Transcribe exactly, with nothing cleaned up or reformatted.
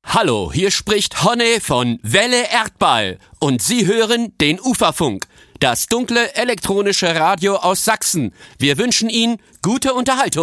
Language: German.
Hallo, hier spricht Honne von Welle Erdball und Sie hören den Uferfunk, das dunkle elektronische Radio aus Sachsen. Wir wünschen Ihnen gute Unterhaltung.